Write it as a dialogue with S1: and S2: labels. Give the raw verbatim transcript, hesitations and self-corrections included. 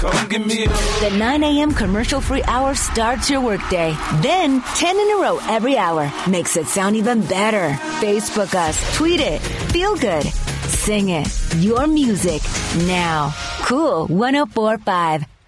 S1: Come give me a hug.
S2: The nine a.m. commercial-free hour starts your workday. Then, ten in a row every hour makes it sound even better. Facebook us, tweet it, feel good, sing it. Your music now. Cool one oh four point five.